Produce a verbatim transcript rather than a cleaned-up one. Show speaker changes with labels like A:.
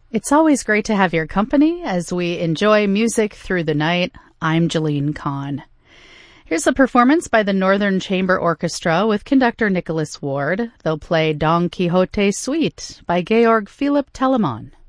A: It's always great to have your company as we enjoy music through the night. I'm Jeline Kahn. Here's a performance by the Northern Chamber Orchestra with conductor Nicholas Ward. They'll play Don Quixote Suite by Georg Philipp Telemann.